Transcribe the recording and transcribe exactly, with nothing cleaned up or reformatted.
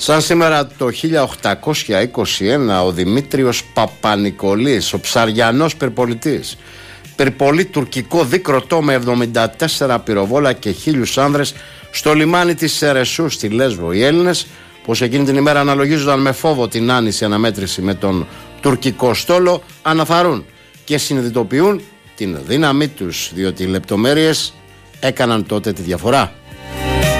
Σαν σήμερα το χίλια οκτακόσια είκοσι ένα ο Δημήτριος Παπανικολής, ο ψαριανός περπολιτής, περπολεί τουρκικό δίκροτό με εβδομήντα τέσσερα πυροβόλα και χίλιους άνδρες στο λιμάνι της Σερεσού στη Λέσβο. Οι Έλληνες, πως εκείνη την ημέρα αναλογίζονταν με φόβο την άνηση αναμέτρηση με τον τουρκικό στόλο, αναθαρούν και συνειδητοποιούν την δύναμή τους, διότι οι λεπτομέρειες έκαναν τότε τη διαφορά.